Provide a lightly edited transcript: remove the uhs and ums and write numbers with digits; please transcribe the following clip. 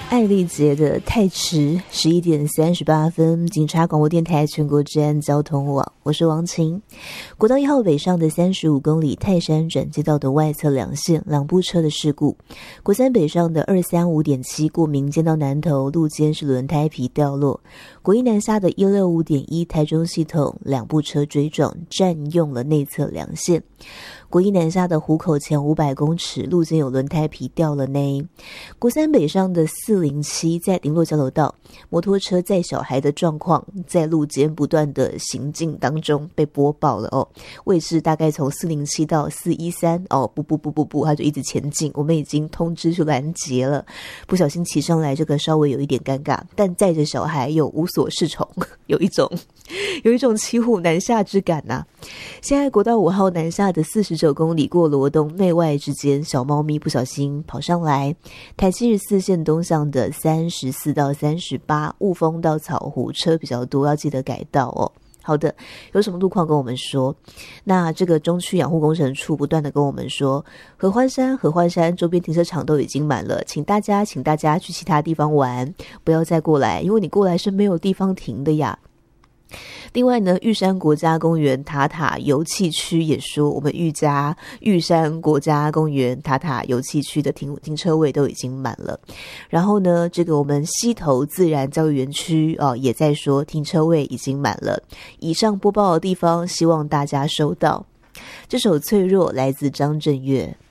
艾丽节的太迟，11点38分，警察广播电台全国治安交通网，我是王晴。国道1号北上的35公里泰山转接道的外侧两线两部车的事故，国三北上的235.7过民间到南投路肩是轮胎皮掉落，国一南下的165.1台中系统两部车追撞，占用了内侧两线。国一南下的湖口前500公尺路肩有轮胎皮掉了呢。国三北上的407在林落交流道，摩托车载小孩的状况在路肩不断的行进当中被播报了哦。位置大概从407到413哦，不，他就一直前进，我们已经通知去拦截了。不小心骑上来，这个稍微有一点尴尬，但载着小孩又无所适从，有一种骑虎难下之感啊。现在国道5号南下的49公里过罗东内外之间，小猫咪不小心跑上来。台74线东向的34到38雾峰到草湖车比较多，要记得改道哦。好的，有什么路况跟我们说？那这个中区养护工程处不断的跟我们说，合欢山周边停车场都已经满了，请大家去其他地方玩，不要再过来，因为你过来是没有地方停的呀。另外呢，玉山国家公园塔塔游憩区也说，我们玉山国家公园塔塔游憩区的停车位都已经满了。然后呢，这个我们溪头自然教育园区也在说停车位已经满了。以上播报的地方，希望大家收到。这首《脆弱》来自张震岳。